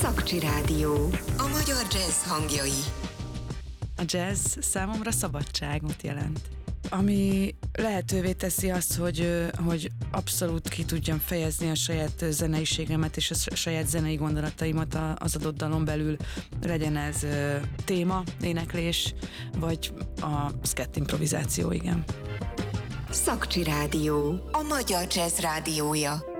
Szakcsi Rádió. A magyar jazz hangjai. A jazz számomra szabadságot jelent, ami lehetővé teszi azt, hogy abszolút ki tudjam fejezni a saját zeneiségemet és a saját zenei gondolataimat az adott dalon belül, legyen ez téma, éneklés, vagy a szkett improvizáció, igen. Szakcsi Rádió. A magyar jazz rádiója.